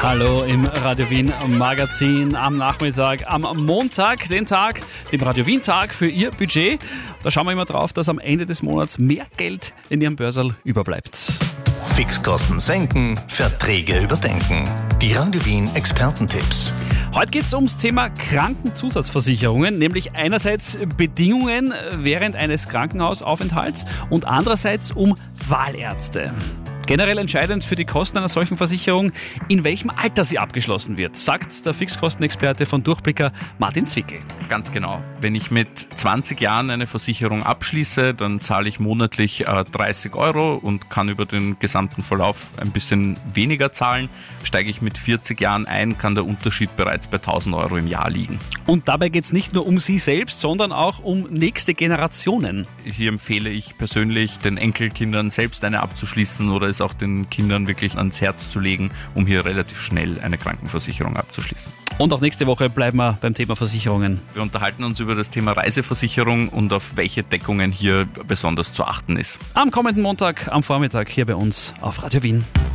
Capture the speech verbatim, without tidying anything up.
Hallo im Radio Wien Magazin am Nachmittag, am Montag, den Tag, dem Radio Wien Tag für Ihr Budget. Da schauen wir immer drauf, dass am Ende des Monats mehr Geld in Ihrem Börserl überbleibt. Fixkosten senken, Verträge überdenken. Die Radio Wien Expertentipps. Heute geht es ums Thema Krankenzusatzversicherungen, nämlich einerseits Bedingungen während eines Krankenhausaufenthalts und andererseits um Wahlärzte. Generell entscheidend für die Kosten einer solchen Versicherung, in welchem Alter sie abgeschlossen wird, sagt der Fixkostenexperte von Durchblicker Martin Zwickel. Ganz genau. Wenn ich mit zwanzig Jahren eine Versicherung abschließe, dann zahle ich monatlich äh, dreißig Euro und kann über den gesamten Verlauf ein bisschen weniger zahlen. Steige ich mit vierzig Jahren ein, kann der Unterschied bereits bei tausend Euro im Jahr liegen. Und dabei geht es nicht nur um Sie selbst, sondern auch um nächste Generationen. Hier empfehle ich persönlich, den Enkelkindern selbst eine abzuschließen oder es auch den Kindern wirklich ans Herz zu legen, um hier relativ schnell eine Krankenversicherung abzuschließen. Und auch nächste Woche bleiben wir beim Thema Versicherungen. Wir unterhalten uns über das Thema Reiseversicherung und auf welche Deckungen hier besonders zu achten ist. Am kommenden Montag, am Vormittag hier bei uns auf Radio Wien.